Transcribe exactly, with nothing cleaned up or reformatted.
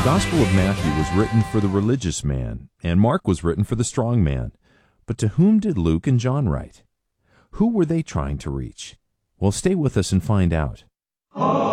Gospel of Matthew was written for the religious man, and Mark was written for the strong man. But to whom did Luke and John write? Who were they trying to reach? Well, stay with us and find out.